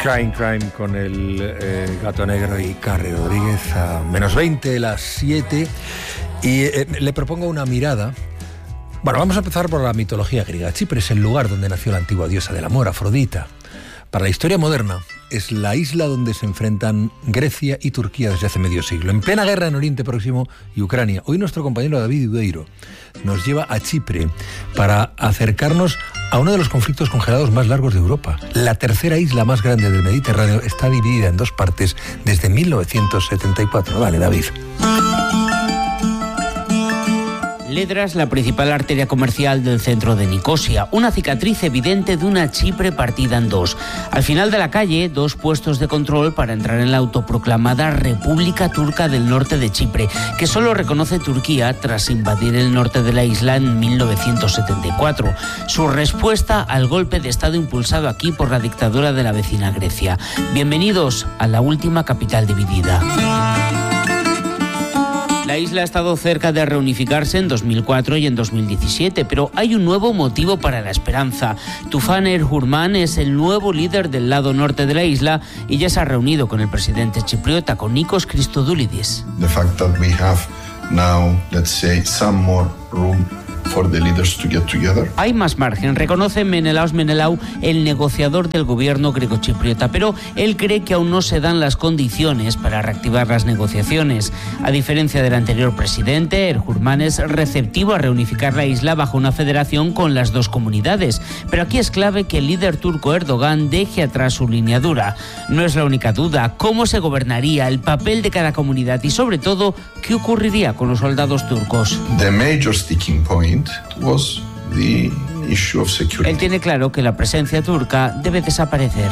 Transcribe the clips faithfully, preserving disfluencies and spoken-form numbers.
Crime, Crime con el eh, Gato Negro y Carrie Rodríguez a menos veinte, las siete. Y eh, le propongo una mirada. Bueno, vamos a empezar por la mitología griega. Chipre es el lugar donde nació la antigua diosa del amor, Afrodita. Para la historia moderna, es la isla donde se enfrentan Grecia y Turquía desde hace medio siglo, en plena guerra en Oriente Próximo y Ucrania. Hoy nuestro compañero David Udeiro nos lleva a Chipre para acercarnos a uno de los conflictos congelados más largos de Europa. La tercera isla más grande del Mediterráneo está dividida en dos partes desde mil novecientos setenta y cuatro. Vale, David. Ledra es la principal arteria comercial del centro de Nicosia, una cicatriz evidente de una Chipre partida en dos. Al final de la calle, dos puestos de control para entrar en la autoproclamada República Turca del Norte de Chipre, que solo reconoce Turquía tras invadir el norte de la isla en mil novecientos setenta y cuatro. Su respuesta al golpe de Estado impulsado aquí por la dictadura de la vecina Grecia. Bienvenidos a la última capital dividida. La isla ha estado cerca de reunificarse en dos mil cuatro y en dos mil diecisiete, pero hay un nuevo motivo para la esperanza. Tufan Erhurman es el nuevo líder del lado norte de la isla y ya se ha reunido con el presidente chipriota, con Nikos Christodoulidis. The fact that we have now, let's say, some more room for the leaders to get together. Hay más margen, reconoce Menelaos Menelau, el negociador del gobierno grecochipriota, pero él cree que aún no se dan las condiciones para reactivar las negociaciones. A diferencia del anterior presidente, Erhurman es receptivo a reunificar la isla bajo una federación con las dos comunidades, pero aquí es clave que el líder turco Erdogan deje atrás su línea dura. No es la única duda, cómo se gobernaría, el papel de cada comunidad y sobre todo, qué ocurriría con los soldados turcos. The major sticking point was the issue of security. Él tiene claro que la presencia turca debe desaparecer.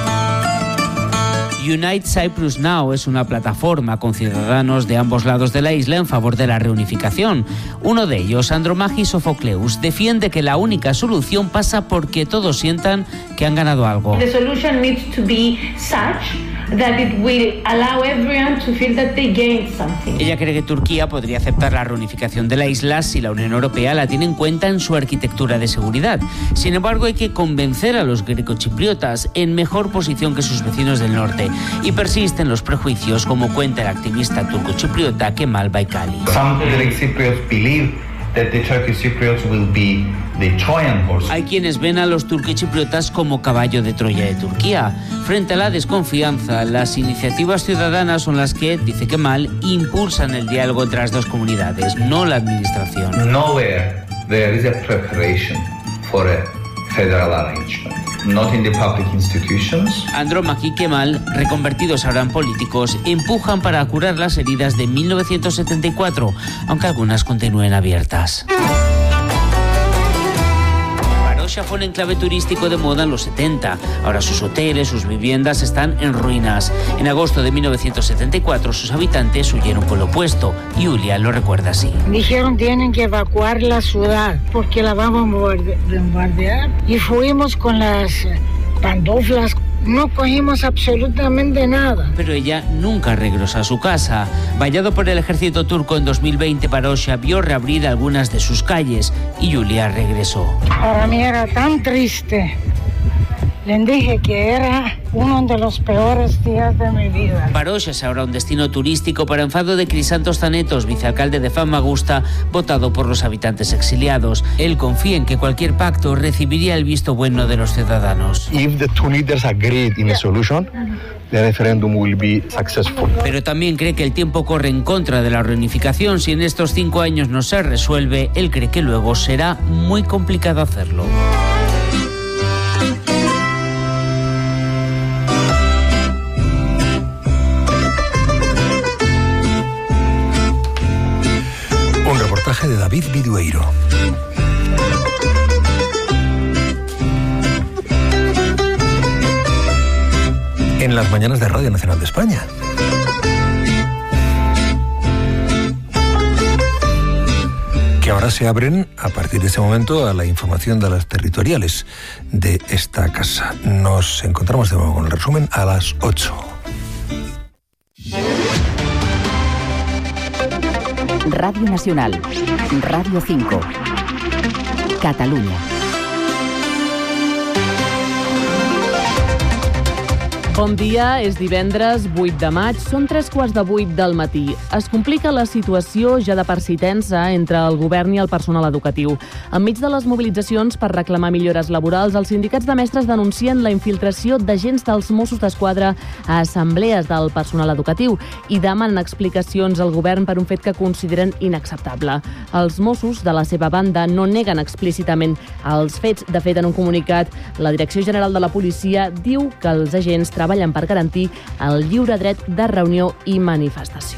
Unite Cyprus Now es una plataforma con ciudadanos de ambos lados de la isla en favor de la reunificación. Uno de ellos, Andromachis Sofocleus, defiende que la única solución pasa porque todos sientan que han ganado algo. The solution needs to be such that it will allow everyone to feel that they gained something. Ella cree que Turquía podría aceptar la reunificación de la isla si la Unión Europea la tiene en cuenta en su arquitectura de seguridad. Sin embargo, hay que convencer a los grecochipriotas en mejor posición que sus vecinos del norte. Y persisten los prejuicios, como cuenta el activista turco-chipriota Kemal Baykali. Some Greek Cypriots believe that the Turkish Cypriots will be the Trojan horse. Hay quienes ven a los turcochipriotas como caballo de Troya de Turquía. Frente a la desconfianza, las iniciativas ciudadanas son las que, dice Kemal, impulsan el diálogo entre las dos comunidades, no la administración. Nowhere there is a preparation for a federal arrangement. Not in the public institutions. Andromachi y Kemal, reconvertidos ahora en políticos, empujan para curar las heridas de mil novecientos setenta y cuatro, aunque algunas continúen abiertas. Varosha fue un enclave turístico de moda en los setenta. Ahora sus hoteles, sus viviendas están en ruinas. En agosto de mil novecientos setenta y cuatro sus habitantes huyeron con lo opuesto. Yulia lo recuerda así. Dijeron tienen que evacuar la ciudad porque la vamos a bombardear. Y fuimos con las pantuflas. No cogimos absolutamente nada. Pero ella nunca regresó a su casa. Vallado por el ejército turco en dos mil veinte, Varosha vio reabrir algunas de sus calles y Yulia regresó. Para mí era tan triste. Les dije que era uno de los peores días de mi vida. Varosha es ahora un destino turístico para enfado de Crisantos Zanetos, vicealcalde de Famagusta, votado por los habitantes exiliados. Él confía en que cualquier pacto recibiría el visto bueno de los ciudadanos. If the two leaders agreed in a solution, the referendum will be successful. Pero también cree que el tiempo corre en contra de la reunificación. Si en estos cinco años no se resuelve, él cree que luego será muy complicado hacerlo. De David Vidueiro. En las mañanas de Radio Nacional de España. Que ahora se abren a partir de ese momento a la información de las territoriales de esta casa. Nos encontramos de nuevo con el resumen a las ocho. Radio Nacional, Radio cinco, Cataluña. Bon dia, és divendres vuit de maig, són tres quarts de vuit del matí. Es complica la situació ja de per si tensa entre el govern i el personal educatiu. Enmig de les mobilitzacions per reclamar millores laborals, els sindicats de mestres denuncien la infiltració d'agents dels Mossos d'Esquadra a assemblees del personal educatiu i demanen explicacions al govern per un fet que consideren inacceptable. Els Mossos, de la seva banda, no neguen explícitament els fets. De fet, en un comunicat, la Direcció General de la Policia diu que els agents treballen treballen per garantir el lliure dret de reunió i manifestació.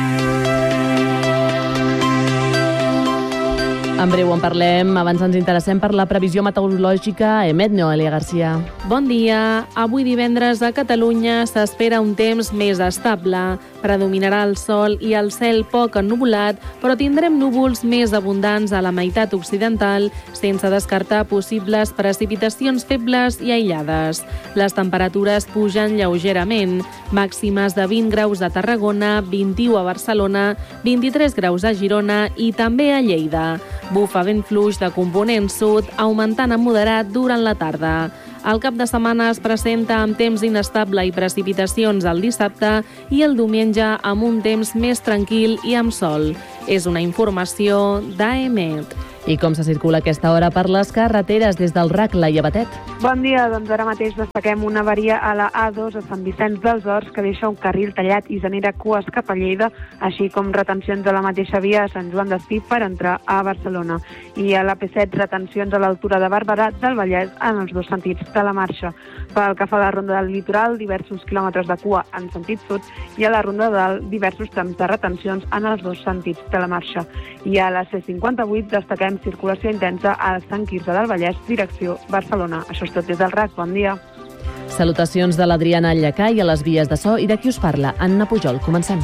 En breu en parlem, abans ens interessem per la previsió meteorològica. Emet, Noelia Garcia. Bon dia. Avui divendres a Catalunya s'espera un temps més estable. Predominarà el sol i el cel poc ennuvolat, però tindrem núvols més abundants a la meitat occidental, sense descartar possibles precipitacions febles i aïllades. Les temperatures pugen lleugerament, màximes de vint graus a Tarragona, vint-i-u a Barcelona, vint-i-tres graus a Girona i també a Lleida. Bufa vent fluix de component sud, augmentant a moderat durant la tarda. El cap de setmana es presenta amb temps inestable i precipitacions el dissabte i el diumenge amb un temps més tranquil i amb sol. És una informació d'A E M E T. I com se circula a aquesta hora per les carreteres des del R A C, Laia Batet? Bon dia, doncs ara mateix destaquem una avaria a la A dos a Sant Vicenç dels Horts que deixa un carril tallat i genera cues cap a Lleida, així com retencions a la mateixa via a Sant Joan d'Espí per entrar a Barcelona. I a la P set, retencions a l'altura de Barberà del Vallès en els dos sentits de la marxa. Pel que fa a la ronda del litoral, diversos quilòmetres de cua en sentit sud i a la ronda del diversos trams de retencions en els dos sentits de la marxa. I a la C cinquanta-vuit destaquem circulació intensa a Sant Quirze del Vallès, direcció Barcelona. Això és tot des del R A C. Bon dia. Salutacions de l'Adriana Allacai a les vies de so i de qui us parla, Anna Pujol. Comencem.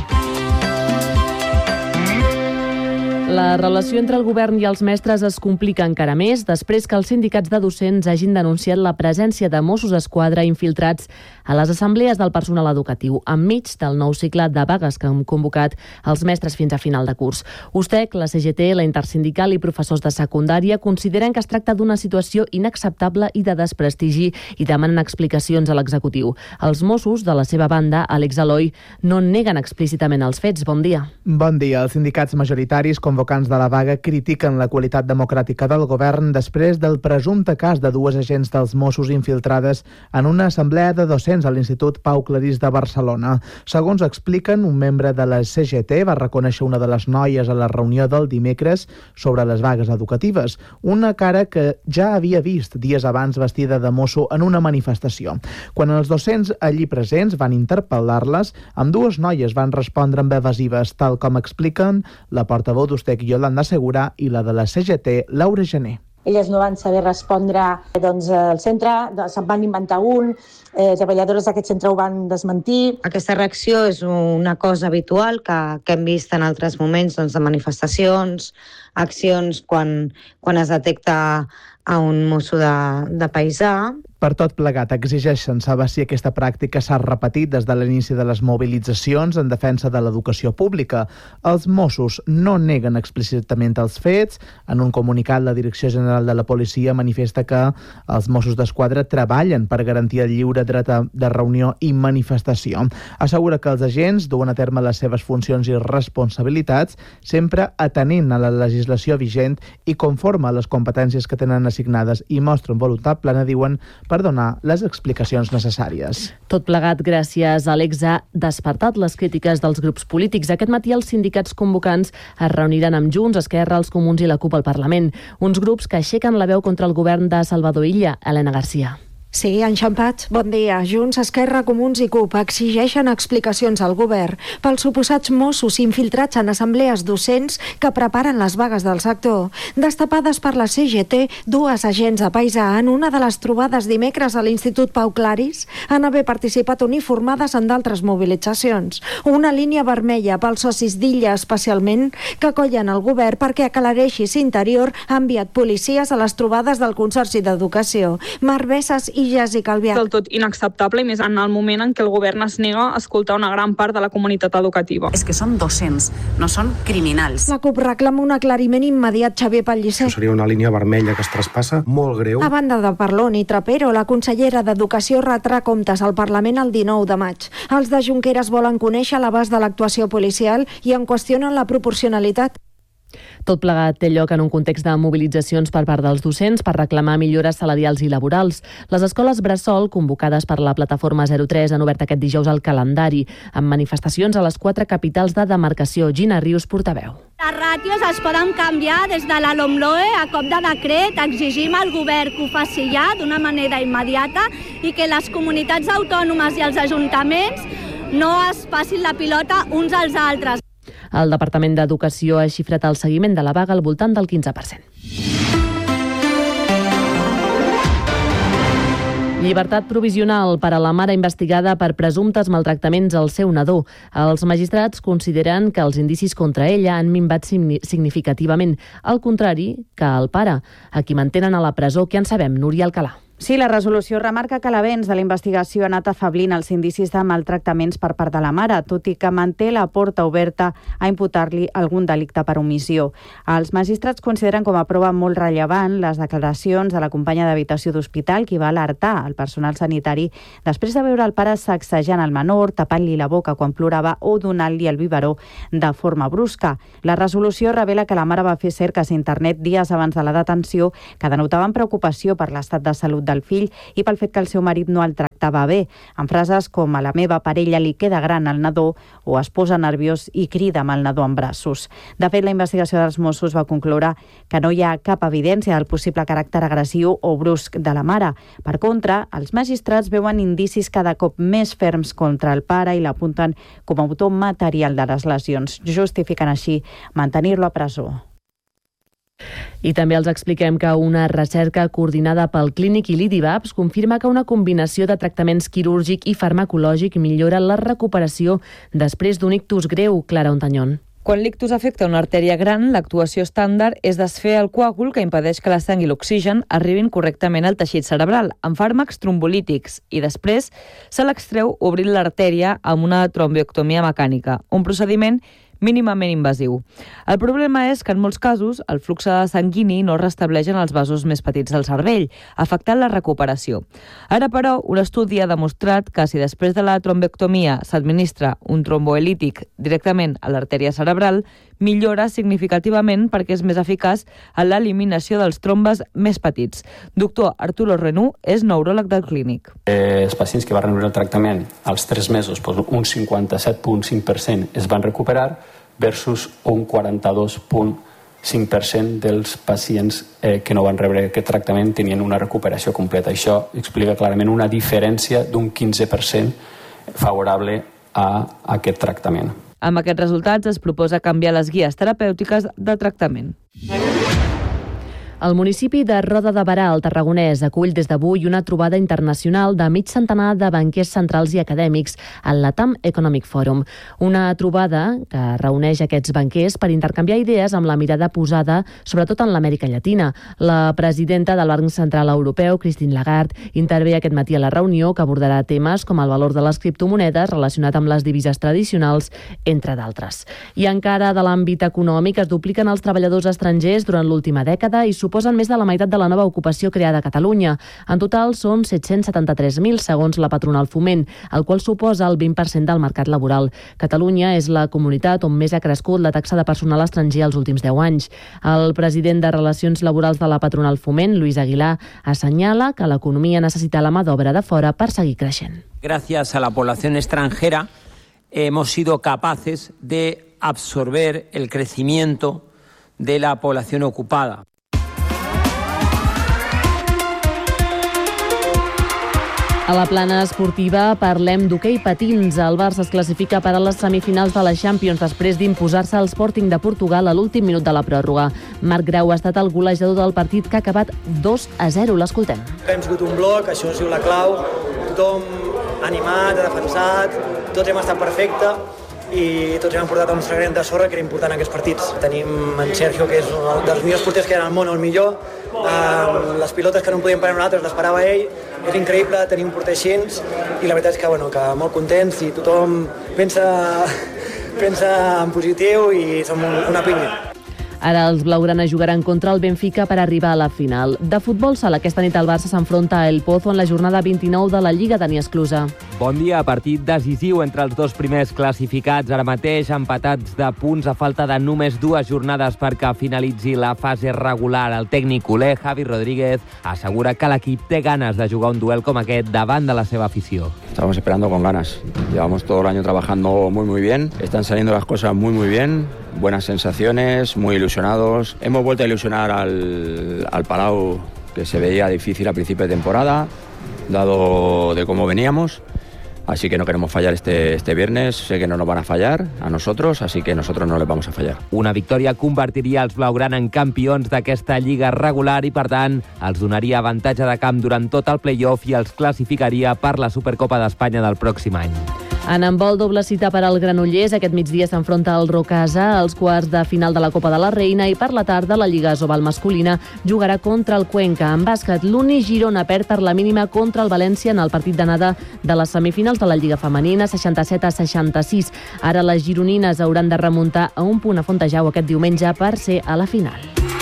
La relació entre el govern i els mestres es complica encara més després que els sindicats de docents hagin denunciat la presència de Mossos d'Esquadra infiltrats a les assemblees del personal educatiu, enmig del nou cicle de vagues que han convocat els mestres fins a final de curs. USTEC, la C G T, la Intersindical i professors de secundària consideren que es tracta d'una situació inacceptable i de desprestigi i demanen explicacions a l'executiu. Els Mossos, de la seva banda, Àlex Aloi, no neguen explícitament els fets. Bon dia. Bon dia. Els sindicats majoritaris convocants de la vaga critiquen la qualitat democràtica del govern després del presumpte cas de dues agents dels Mossos infiltrades en una assemblea de docents a l'Institut Pau Clarís de Barcelona. Segons expliquen, un membre de la C G T va reconèixer una de les noies a la reunió del dimecres sobre les vagues educatives, una cara que ja havia vist dies abans vestida de mosso en una manifestació. Quan els docents allí presents van interpel·lar-les, ambdues noies van respondre amb evasives, tal com expliquen la portaveu d'USTEC Yolanda Segura i la de la C G T, Laura Gené. Elles no van saber respondre doncs, al centre, se'n van inventar un, eh, treballadores d'aquest centre ho van desmentir. Aquesta reacció és una cosa habitual que, que hem vist en altres moments doncs, de manifestacions, accions, quan, quan es detecta a un mosso de, de paisà. Per tot plegat, exigeixen saber si aquesta pràctica s'ha repetit des de l'inici de les mobilitzacions en defensa de l'educació pública. Els Mossos no neguen explícitament els fets. En un comunicat, la Direcció General de la Policia manifesta que els Mossos d'Esquadra treballen per garantir el lliure dret de reunió i manifestació. Assegura que els agents duen a terme les seves funcions i responsabilitats, sempre atenent a la legislació vigent i conforme a les competències que tenen assignades, i mostren voluntat plena, diuen, per donar les explicacions necessàries. Tot plegat, gràcies a Àlex, ha despertat les crítiques dels grups polítics. Aquest matí els sindicats convocants es reuniran amb Junts, Esquerra, els Comuns i la CUP al Parlament. Uns grups que aixequen la veu contra el govern de Salvador Illa. Elena Garcia. Sí, enxampats. Bon dia. Junts, Esquerra, Comuns i CUP exigeixen explicacions al govern pels suposats Mossos infiltrats en assemblees docents que preparen les vagues del sector. Destapades per la C G T, dues agents de paisà en una de les trobades dimecres a l'Institut Pau Clarís han haver participat uniformades en d'altres mobilitzacions. Una línia vermella pels socis d'Illa especialment que collen el govern perquè aclareixi si Interior ha enviat policies a les trobades del Consorci d'Educació. Marc Bessas i i Jessica Albiach. Del tot inacceptable, i més en el moment en què el govern es nega a escoltar una gran part de la comunitat educativa. És que són docents, no són criminals. La CUP reclama un aclariment immediat. Xavier Pellicer. Això seria una línia vermella que es traspassa, molt greu. A banda de Parlon i Trapero, la consellera d'Educació retrà comptes al Parlament el dinou de maig. Els de Junqueras volen conèixer l'abast de l'actuació policial i en qüestionen la proporcionalitat. Tot plegat té lloc en un context de mobilitzacions per part dels docents per reclamar millores salarials i laborals. Les escoles bressol, convocades per la plataforma zero tres, han obert aquest dijous el calendari, amb manifestacions a les quatre capitals de demarcació. Gina Rius, portaveu. Les ràtios es poden canviar des de la LOMLOE a cop de decret. Exigim al govern que ho faci ja d'una manera immediata i que les comunitats autònomes i els ajuntaments no es passin la pilota uns als altres. El Departament d'Educació ha xifrat el seguiment de la vaga al voltant del quinze per cent. Llibertat provisional per a la mare investigada per presumptes maltractaments al seu nadó. Els magistrats consideren que els indicis contra ella han minvat significativament, al contrari que el pare, a qui mantenen a la presó. Què en sabem, Núria Alcalà? Sí, la resolució remarca que l'avenç de la investigació ha anat afablint els indicis de maltractaments per part de la mare, tot i que manté la porta oberta a imputar-li algun delicte per omissió. Els magistrats consideren com a prova molt rellevant les declaracions de la companya d'habitació d'hospital, qui va alertar el personal sanitari després de veure el pare sacsejant el menor, tapant-li la boca quan plorava o donant-li el biberó de forma brusca. La resolució revela que la mare va fer cerques a internet dies abans de la detenció que denotaven preocupació per l'estat de salut del fill i pel fet que el seu marit no el tractava bé, amb frases com "a la meva parella li queda gran el nadó" o "es posa nerviós i crida amb el nadó en braços". De fet, la investigació dels Mossos va concloure que no hi ha cap evidència del possible caràcter agressiu o brusc de la mare. Per contra, els magistrats veuen indicis cada cop més ferms contra el pare i l'apunten com a autor material de les lesions, justificant així mantenir-lo a presó. I també els expliquem que una recerca coordinada pel Clínic i l'I D I B A P S confirma que una combinació de tractaments quirúrgic i farmacològic millora la recuperació després d'un ictus greu. Clara Ontañón. Quan l'ictus afecta una artèria gran, l'actuació estàndard és desfer el coàgul que impedeix que la sang i l'oxigen arribin correctament al teixit cerebral, amb fàrmacs trombolítics, i després se l'extreu obrint l'artèria amb una tromboectomia mecànica, un procediment mínimament invasiu. El problema és que en molts casos el flux sanguini no es restableix en els vasos més petits del cervell, afectant la recuperació. Ara, però, un estudi ha demostrat que si després de la tromboectomia s'administra un tromboelític directament a l'artèria cerebral, millora significativament perquè és més eficaç en l'eliminació dels trombes més petits. Doctor Arturo Renú és neuròleg del Clínic. Eh, els pacients que van rebre el tractament als tres mesos, doncs un cinquanta-set coma cinc per cent es van recuperar versus un quaranta-dos coma cinc per cent dels pacients eh, que no van rebre aquest tractament tenien una recuperació completa. Això explica clarament una diferència d'un quinze per cent favorable a aquest tractament. Amb aquests resultats es proposa canviar les guies terapèutiques de tractament. El municipi de Roda de Berà, al Tarragonès, acull des d'avui una trobada internacional de mig centenar de banquers centrals i acadèmics al Latam Economic Forum. Una trobada que reuneix aquests banquers per intercanviar idees amb la mirada posada sobretot en l'Amèrica Llatina. La presidenta del Banc Central Europeu, Christine Lagarde, intervé aquest matí a la reunió que abordarà temes com el valor de les criptomonedes relacionat amb les divises tradicionals, entre d'altres. I encara de l'àmbit econòmic es dupliquen els treballadors estrangers durant l'última dècada i suposen més de la meitat de la nova ocupació creada a Catalunya. En total són set-cents setanta-tres mil, segons la patronal Foment, el qual suposa el vint per cent del mercat laboral. Catalunya és la comunitat on més ha crescut la taxa de personal estranger els últims deu anys. El president de Relacions Laborals de la patronal Foment, Luis Aguilar, assenyala que l'economia necessita la mà d'obra de fora per seguir creixent. Gracias a la población extranjera hemos sido capaces de absorber el crecimiento de la población ocupada. A la plana esportiva parlem d'hoquei patins. El Barça es classifica per a les semifinals de la Champions després d'imposar-se al Sporting de Portugal a l'últim minut de la pròrroga. Marc Grau ha estat el golejador del partit, que ha acabat dos a zero. L'escoltem. Hem sigut un bloc, això ha sigut la clau, tothom animat, defensat, tots hem estat perfecte i tots hem portat el nostre granet de sorra, que era important en aquests partits. Tenim en Sergio, que és un dels millors porters que hi ha al món, el millor. Uh, les pilotes que no en podíem parar nosaltres les parava ell. És increïble tenir un porter així, i la veritat és que, bueno, que molt contents, i tothom pensa, pensa en positiu i som una pinya. Ara els blaugrana jugaran contra el Benfica per arribar a la final. De futbol sala, aquesta nit el Barça s'enfronta a El Pozo en la jornada vint-i-nou de la Lliga. Dani Esclusa. Bon dia, partit decisiu entre els dos primers classificats, ara mateix empatats de punts a falta de només dues jornades perquè finalitzi la fase regular. El tècnic culer, Javi Rodríguez, assegura que l'equip té ganes de jugar un duel com aquest davant de la seva afició. Estamos esperando con ganas. Llevamos todo el año trabajando muy muy bien. Están saliendo las cosas muy muy bien. Buenas sensaciones, muy ilusionados. Hemos vuelto a ilusionar al, al Palau, que se veía difícil a principio de temporada, dado de cómo veníamos. Así que no queremos fallar este, este viernes. Sé que no nos van a fallar a nosotros, así que nosotros no les vamos a fallar. Una victòria convertiria els blaugrana en campions d'aquesta lliga regular i, per tant, els donaria avantatge de camp durant tot el play-off i els classificaria per la Supercopa d'Espanya del pròxim any. En handbol, doble cita per al Granollers. Aquest migdia s'enfronta el Rocasa als quarts de final de la Copa de la Reina, i per la tarda la Lliga Asobal masculina jugarà contra el Cuenca. En bàsquet, l'Uni Girona perd per la mínima contra el València en el partit d'anada de les semifinals de la Lliga femenina, seixanta-set a seixanta-sis. Ara les gironines hauran de remuntar a un punt a Fontejau aquest diumenge per ser a la final.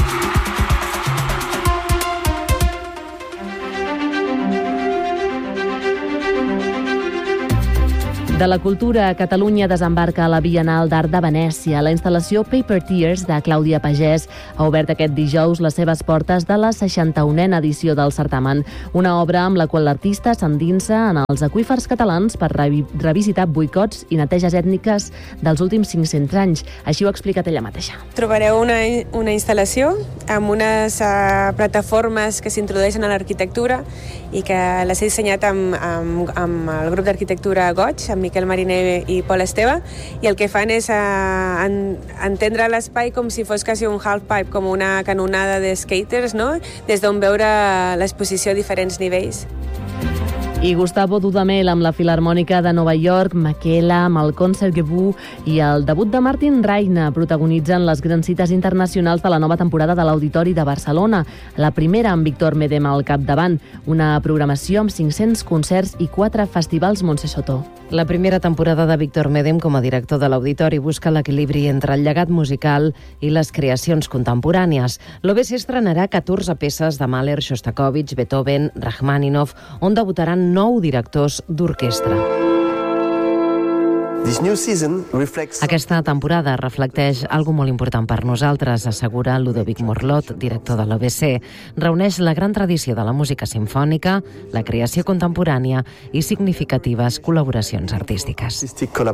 De la cultura, Catalunya desembarca a la Bienal d'Art de Venècia. La instal·lació Paper Tears de Clàudia Pagès ha obert aquest dijous les seves portes de la seixanta-unena edició del certamen. Una obra amb la qual l'artista s'endinsa en els aqüífers catalans per revi revisitar boicots i neteges ètniques dels últims cinc-cents anys. Així ho ha explicat ella mateixa. Trobareu una, una instal·lació amb unes uh, plataformes que s'introdueixen a l'arquitectura i que les he dissenyat amb, amb, amb el grup d'arquitectura Goig, amb Miquel Mariner i Pol Esteve, i el que fan és uh, en, entendre l'espai com si fos quasi un half-pipe, com una canonada de skaters, no? Des d'on veure l'exposició a diferents nivells. I Gustavo Dudamel amb la Filarmònica de Nova York, Makela amb el Concertgebouw i el debut de Martin Reina protagonitzen les grans cites internacionals de la nova temporada de l'Auditori de Barcelona. La primera amb Víctor Medem al capdavant, una programació amb cinc-cents concerts i quatre festivals Montse Soto. La primera temporada de Víctor Medem com a director de l'Auditori busca l'equilibri entre el llegat musical i les creacions contemporànies. L'O B C estrenarà catorze peces de Mahler, Shostakovich, Beethoven, Rachmaninoff, on debutaran nou directors d'orquestra. Aquesta temporada reflecteix algo molt important per nosaltres, assegura Ludovic Morlot, director de l'O B C. Reuneix la gran tradició de la música simfònica, la creació contemporània i significatives col·laboracions artístiques.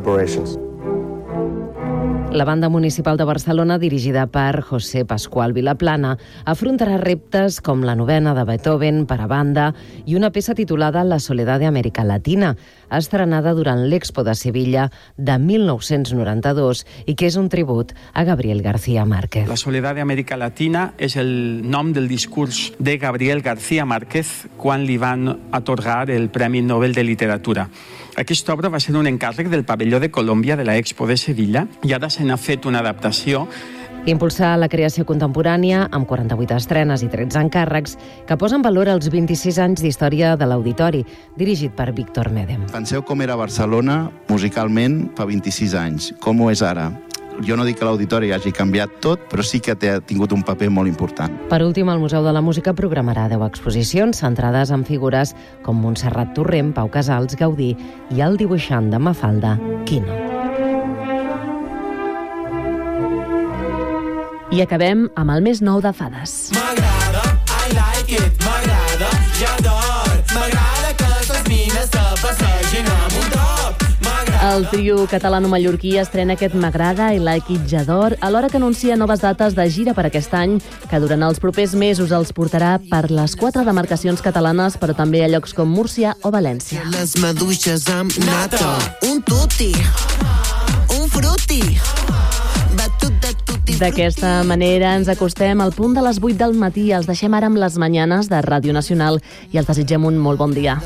La Banda Municipal de Barcelona, dirigida per José Pascual Vilaplana, afrontarà reptes com la novena de Beethoven per a banda i una peça titulada La Soledad de América Latina, estrenada durant l'Expo de Sevilla de mil nou-cents noranta-dos i que és un tribut a Gabriel García Márquez. La Soledad de América Latina és el nom del discurs de Gabriel García Márquez quan li van atorgar el Premi Nobel de Literatura. Aquesta obra va ser un encàrrec del pavelló de Colòmbia de l'Expo de Sevilla i ara se n'ha fet una adaptació. Impulsar la creació contemporània amb quaranta-vuit estrenes i tretze encàrrecs que posen valor als vint-i-sis anys d'història de l'Auditori, dirigit per Víctor Medem. Penseu com era Barcelona musicalment fa vint-i-sis anys, com ho és ara. Jo no dic que l'Auditori hagi canviat tot, però sí que ha tingut un paper molt important. Per últim, el Museu de la Música programarà deu exposicions centrades en figures com Montserrat Torrent, Pau Casals, Gaudí i el dibuixant de Mafalda, Quino. I acabem amb el més nou de Fades. M'agrada, I like it, m'agrada, ja ador, m'agrada que les mines se passegin amb un top. El trio catalano-mallorquí estrena aquest M'agrada, I like it, ja ador, alhora que anuncia noves dates de gira per aquest any, que durant els propers mesos els portarà per les quatre demarcacions catalanes, però també a llocs com Múrcia o València. Les maduixes amb nata, un tutti, un frutti. D'aquesta manera ens acostem al punt de les vuit del matí. Els deixem ara amb les Mañanes de Ràdio Nacional i els desitgem un molt bon dia.